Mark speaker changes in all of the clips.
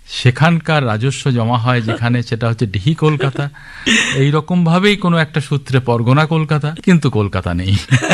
Speaker 1: সেখানকার রাজস্ব জমা হয় যেখানে, সেটা হচ্ছে ডিহি কলকাতা। এইরকম ভাবেই কোনো একটা সূত্রে পরগনা কলকাতা, কিন্তু কলকাতা নেই।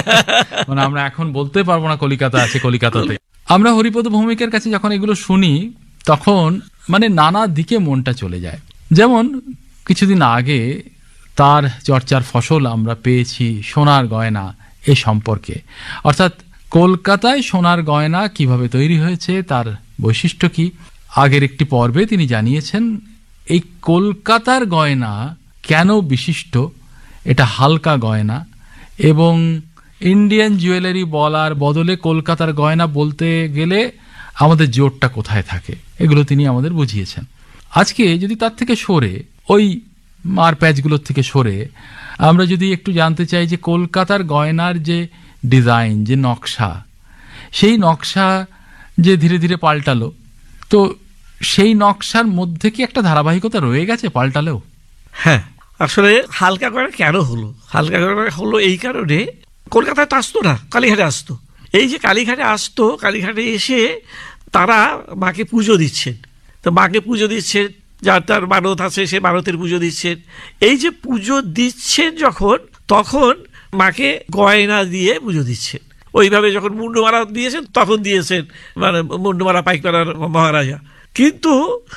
Speaker 1: মানে আমরা এখন বলতে পারবো না কলিকাতা আছে কলিকাতাতে। আমরা হরিপদ ভৌমিকের কাছে যখন এগুলো শুনি তখন মানে নানা দিকে মনটা চলে যায়। যেমন কিছুদিন আগে তার চর্চার ফসল আমরা পেয়েছি সোনার গয়না এ সম্পর্কে, অর্থাৎ কলকাতায় সোনার গয়না কিভাবে তৈরি হয়েছে, তার বৈশিষ্ট্য কি। আগের একটি পর্বে তিনি জানিয়েছেন এই কলকাতার গয়না কেন বিশিষ্ট, এটা হালকা গয়না, এবং ইন্ডিয়ান জুয়েলারি বলার বদলে কলকাতার গয়না বলতে গেলে আমাদের জোরটা কোথায় থাকে, এগুলো তিনি আমাদের বুঝিয়েছেন। আজকে যদি তার থেকে সরে, ওই মার প্যাচগুলোর থেকে সরে আমরা যদি একটু জানতে চাই যে কলকাতার গয়নার যে ডিজাইন, যে নকশা, সেই নকশা যে ধীরে ধীরে পাল্টালো, তো সেই নকশার মধ্যে কি একটা ধারাবাহিকতা রয়ে গেছে পাল্টালেও?
Speaker 2: হ্যাঁ, আসলে হালকা গয়না কেন হলো? হালকা গয়না হলো এই কারণে, কলকাতায় তো আসতো না, কালীঘাটে আসতো। এই যে কালীঘাটে আসতো, কালীঘাটে এসে তারা মাকে পুজো দিচ্ছেন। তো মাকে পুজো দিচ্ছেন, যার তার মানত আছে সে মানতের পুজো দিচ্ছেন। এই যে পুজো দিচ্ছেন যখন, তখন মাকে গয়না দিয়ে পুজো দিচ্ছেন। ওইভাবে যখন মুন্ডমালা দিয়েছেন তখন দিয়েছেন মানে মুন্ডমালা পাইকপাড়ার মহারাজা। কিন্তু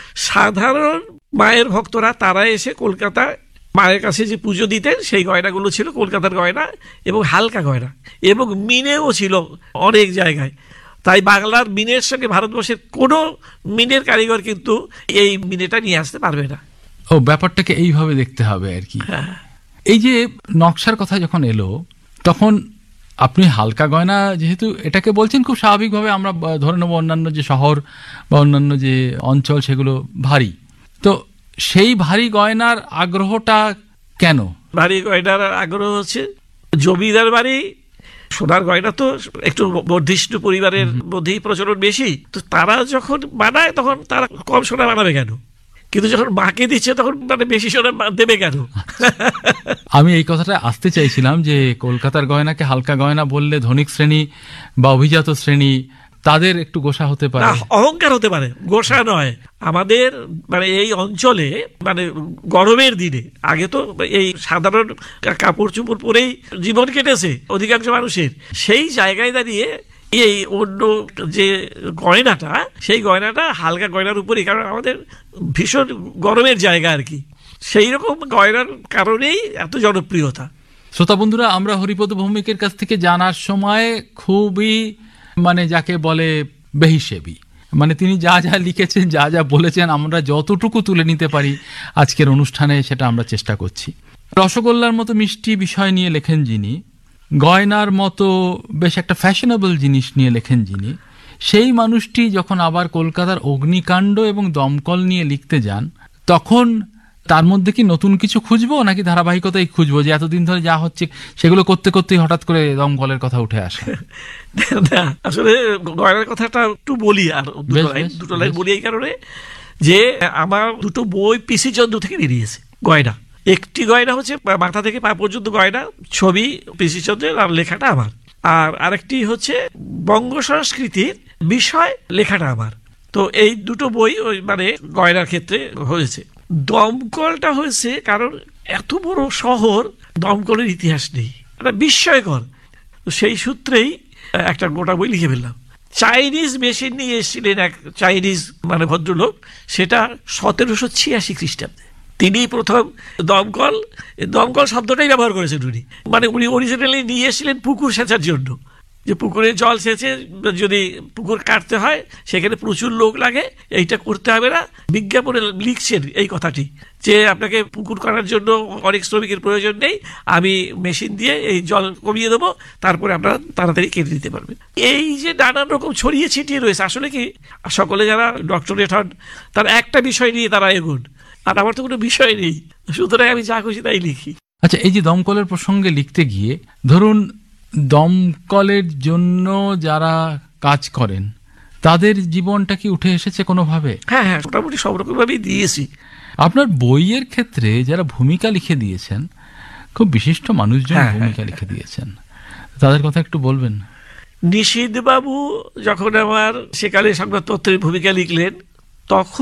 Speaker 2: সাধারণ মায়ের ভক্তরা তারা এসে কলকাতায় মায়ের কাছে যে পুজো দিতেন সেই গয়নাগুলো ছিল কলকাতার গয়না, এবং হালকা গয়না, এবং মিনেও ছিল অনেক জায়গায়। তাই বাংলার মিনের সঙ্গে ভারতবর্ষের কোনো মিনের কারিগর কিন্তু এই মিনেটা নিয়ে আসতে পারবে না।
Speaker 1: ও, ব্যাপারটাকে এইভাবে দেখতে হবে আর কি। এই যে নকশার কথা যখন এলো, তখন আপনি হালকা গয়না যেহেতু এটাকে বলছেন, খুব স্বাভাবিকভাবে আমরা ধরে নেব অন্যান্য যে শহর বা অন্যান্য যে অঞ্চল সেগুলো ভারী, তো সেই ভারী গয়নার আগ্রহটা কেন?
Speaker 2: ভারী গয়নার আগ্রহ হচ্ছে জমিদার বাড়ি, সোনার গয়না তো একটু বর্ধিষ্ণু পরিবারের মধ্যেই প্রচলন বেশি, তো তারা যখন বানায় তখন তারা কম সোনা বানাবে কেন? কিন্তু যখন মাকে দিচ্ছে তখন মানে বেশি সোনা দেবে কেন?
Speaker 1: আমি এই কথাটা আসতে চাইছিলাম যে কলকাতার গয়নাকে হালকা গয়না বললে ধনিক শ্রেণী বা অভিজাত শ্রেণী তাদের একটু গোসা হতে পারে,
Speaker 2: অহংকার হতে পারে, গোসা নয়। আমাদের মানে এই অঞ্চলে মানে গরমের দিনে, আগে তো এই সাধারণ কাপড় চোপড় পরেই জীবন কেটেছে অধিকাংশ মানুষের, সেই জায়গায় দাঁড়িয়ে এই অন্য যে গয়নাটা, সেই গয়নাটা হালকা গয়নার উপরই, কারণ আমাদের ভীষণ গরমের জায়গা আর কি, সেই রকম গয়নার কারণেই এত জনপ্রিয়তা।
Speaker 1: শ্রোতা বন্ধুরা, আমরা হরিপদ ভৌমিকের কাছ থেকে জানার সময় খুবই মানে যাকে বলে বেহিসেবি, মানে তিনি যা যা লিখেছেন, যা যা বলেছেন, আমরা যতটুকু তুলে নিতে পারি আজকের অনুষ্ঠানে সেটা আমরা চেষ্টা করছি। রসগোল্লার মতো মিষ্টি বিষয় নিয়ে লেখেন যিনি, গয়নার মতো বেশ একটা ফ্যাশনেবল জিনিস নিয়ে লেখেন যিনি, সেই মানুষটি যখন আবার কলকাতার অগ্নিকাণ্ড এবং দমকল নিয়ে লিখতে যান, তখন তার মধ্যে কি নতুন কিছু খুঁজবো নাকি ধারাবাহিকতাই খুঁজবো, যে এতদিন ধরে যা হচ্ছে সেগুলো করতে করতেই হঠাৎ করে দমকলের কথা উঠে আসে?
Speaker 2: আসলে গয়নার কথাটা একটু বলি, আর দুটো লাইন বলি এই কারণে যে আমার দুটো বই পিসি চন্দ্র থেকে বেরিয়েছে গয়না। একটি গয়না হচ্ছে মাথা থেকে পা পর্যন্ত গয়না, ছবি পিসি চন্দ্রের আর লেখাটা আমার, আর আরেকটি হচ্ছে বঙ্গ সংস্কৃতির বিষয়, লেখাটা আমার। তো এই দুটো বই ওই মানে গয়নার ক্ষেত্রে হয়েছে। দমকলটা হয়েছে কারণ এত বড় শহর, দমকলের ইতিহাস নেই, এটা বিস্ময়কর। সেই সূত্রেই একটা গোটা বই লিখে ফেললাম। চাইনিজ মেশিন নিয়ে এসেছিলেন এক চাইনিজ মানে ভদ্রলোক, সেটা 1786 খ্রিস্টাব্দে। তিনি প্রথম দমকল শব্দটাই ব্যবহার করেছেন উনি, মানে উনি অরিজিনালি নিয়ে এসেছিলেন পুকুর সেচার জন্য, যে পুকুরে জল সেচে যদি পুকুর কাটতে হয় সেখানে প্রচুর লোক লাগে, এইটা করতে হবে না। বিজ্ঞাপনে লিখছেন এই কথাটি যে আপনাকে পুকুর কাটার জন্য অনেক শ্রমিকের প্রয়োজন নেই, আমি মেশিন দিয়ে এই জল কমিয়ে দেবো, তারপরে আপনারা তাড়াতাড়ি কেটে দিতে পারবেন। এই যে নানান রকম ছড়িয়ে ছিটিয়ে রয়েছে, আসলে কি সকলে যারা ডক্টরেট হন তার একটা বিষয় নিয়ে তারা এগোন, আর আমার তো কোনো বিষয় নেই, সুতরাং আমি যা খুশি তাই লিখি।
Speaker 1: আচ্ছা, এই যে দমকলের প্রসঙ্গে লিখতে গিয়ে, ধরুন দমকলের জন্য যারা কাজ করেন তাদের জীবনটা কি উঠে এসেছে কোনোভাবে?
Speaker 2: হ্যাঁ হ্যাঁ, মোটামুটি সব রকম ভাবেই দিয়েছি।
Speaker 1: আপনার বইয়ের ক্ষেত্রে যারা ভূমিকা লিখে দিয়েছেন, খুব বিশিষ্ট মানুষজন ভূমিকা লিখে দিয়েছেন, তাদের কথা একটু বলবেন।
Speaker 2: নিশীথ বাবু যখন আমার সেকালে সংবাদপত্রের ভূমিকা লিখলেন, তখন